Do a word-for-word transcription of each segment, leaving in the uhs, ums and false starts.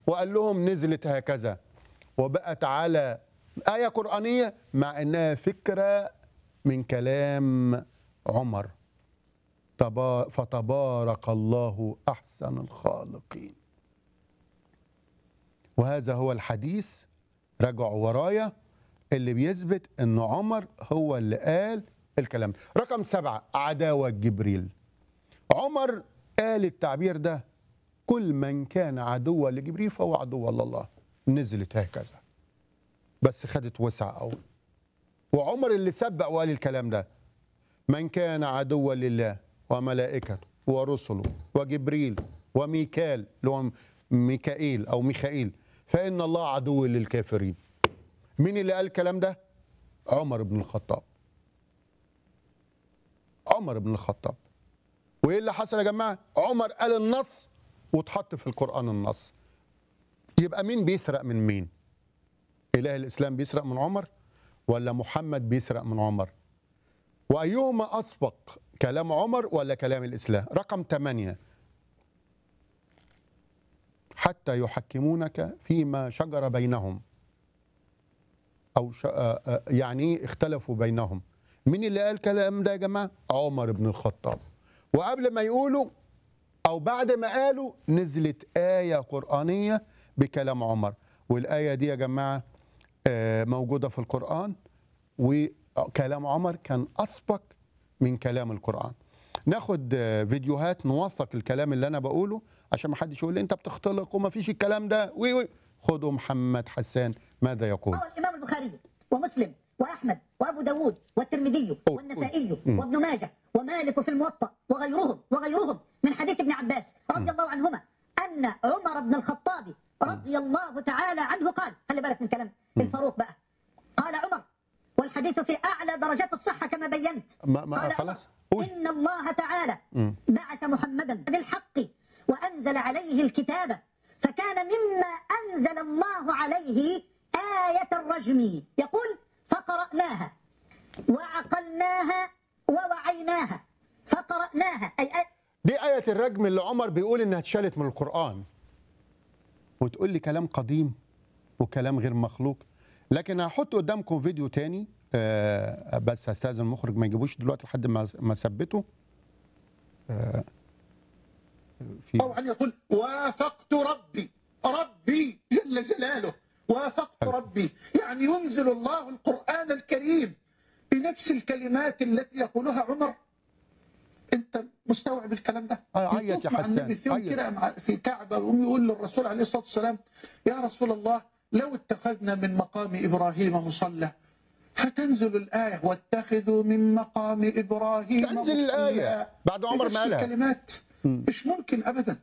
وقال لهم نزلت هكذا وبقت على آية قرآنية مع أنها فكرة من كلام عمر. فتبارك الله أحسن الخالقين. وهذا هو الحديث، رجعوا ورايا، اللي بيثبت أن عمر هو اللي قال الكلام. رقم سبعة، عداوة جبريل. عمر قال التعبير ده: كل من كان عدوا لجبريل فهو عدو لله. نزلت هكذا بس خدت وسع قوي، وعمر اللي سبق وقال الكلام ده: من كان عدوا لله وملائكته ورسله وجبريل وميكال اللي هو ميكائيل او ميخائيل فإن الله عدو للكافرين. مين اللي قال الكلام ده؟ عمر بن الخطاب. عمر بن الخطاب. وايه اللي حصل يا جماعه؟ عمر قال النص واتحط في القرآن النص. يبقى مين بيسرق من مين؟ إله الإسلام بيسرق من عمر ولا محمد بيسرق من عمر؟ وأيهما أسبق، كلام عمر ولا كلام الإسلام؟ رقم ثمانية، حتى يحكمونك فيما شجر بينهم، أو ش... يعني اختلفوا بينهم. مين اللي قال الكلام ده يا جماعة؟ عمر بن الخطاب. وقبل ما يقولوا أو بعد ما قالوا نزلت آية قرآنية بكلام عمر، والآية دي يا جماعة موجودة في القرآن، وكلام عمر كان أسبق من كلام القرآن. ناخد فيديوهات نوثق الكلام اللي أنا بقوله عشان ما حدش يقول لي أنت بتختلق وما فيش الكلام ده. وي وي خدوا محمد حسان ماذا يقول. روى الإمام البخاري ومسلم وأحمد وأبو داود والترمذي والنسائي وابن ماجه ومالك في الموطأ وغيرهم وغيرهم من حديث ابن عباس رضي الله عنهما أن عمر بن الخطاب رضي الله تعالى عنه قال، خلي بالك من كلام الفاروق بقى، قال عمر والحديث في أعلى درجات الصحة كما بينت، ما ما قال خلاص عمر إن الله تعالى بعث محمدا بالحق وأنزل عليه الكتاب، فكان مما أنزل الله عليه آية الرجم، يقول فقرأناها وعقلناها ووعيناها. فقرأناها أي آية، دي آية الرجم اللي عمر بيقول إنها اتشالت من القرآن، وتقول لي كلام قديم وكلام غير مخلوق. لكن هحط قدامكم فيديو تاني، آه بس هستأذن المخرج ما يجيبوش دلوقتي لحد ما ما اثبته. آه في طبعا يقول وافقت ربي، ربي جل جلاله، وافقت ربي، يعني ينزل الله القرآن الكريم بنفس الكلمات التي يقولها عمر. انت مستوعب الكلام ده؟ آه عيط يا حسان. في يوم كده في كعبه ويقوم يقول للرسول عليه الصلاه والسلام: يا رسول الله لو اتخذنا من مقام ابراهيم مصلى، فتنزل الايه واتخذوا من مقام ابراهيم مصلى. تنزل الايه بعد عمر ما قالها. الكلمات مش ممكن ابدا.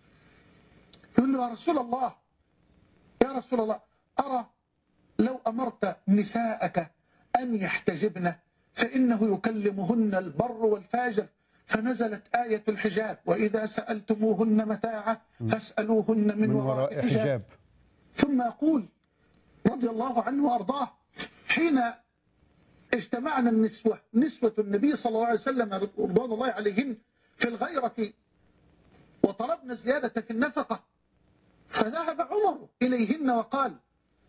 يقول له: يا رسول الله يا رسول الله ارى لو امرت نساءك ان يحتجبن فانه يكلمهن البر والفاجر، فنزلت آية الحجاب: وإذا سألتموهن متاعا فاسألوهن من, من وراء حجاب. حجاب. ثم يقول رضي الله عنه وأرضاه: حين اجتمعنا النسوة نسوة النبي صلى الله عليه وسلم رضوان الله عليهن في الغيرة وطلبنا الزيادة في النفقة، فذهب عمر إليهن وقال: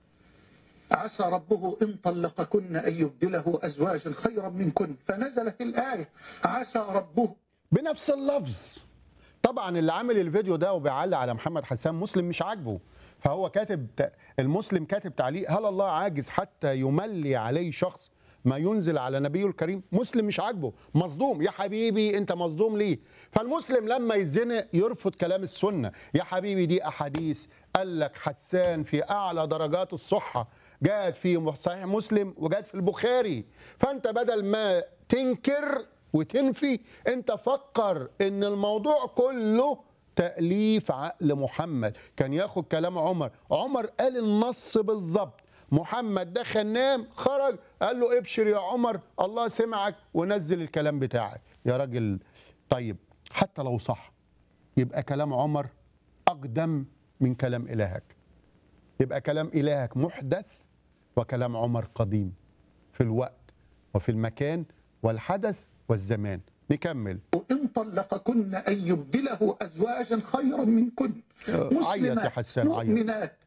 عسى ربه إن طلقكن أن يبدله أزواجا خيرا منكن، فنزلت الآية عسى ربه بنفس اللفظ. طبعا اللي عامل الفيديو ده وبيعلق على محمد حسان مسلم مش عاجبه، فهو كاتب، المسلم كاتب تعليق: هل الله عاجز حتى يملي عليه شخص ما ينزل على نبيه الكريم؟ مسلم مش عاجبه، مصدوم. يا حبيبي انت مصدوم ليه؟ فالمسلم لما يتزنق يرفض كلام السنة. يا حبيبي دي أحاديث قال لك حسان في أعلى درجات الصحة، جاءت في صحيح مسلم وجاءت في البخاري. فأنت بدل ما تنكر وتنفي، أنت فكر إن الموضوع كله تأليف عقل محمد. كان ياخد كلام عمر، عمر قال النص بالظبط، محمد دخل نام خرج قال له: ابشر يا عمر الله سمعك ونزل الكلام بتاعك يا راجل. طيب حتى لو صح يبقى كلام عمر أقدم من كلام إلهك، يبقى كلام إلهك محدث وكلام عمر قديم في الوقت وفي المكان والحدث والزمان. نكمل. وإن طلقكن أن يبدله أزواجا خيرا منكن عيط يا مسلمات حسان، عيط. مؤمنات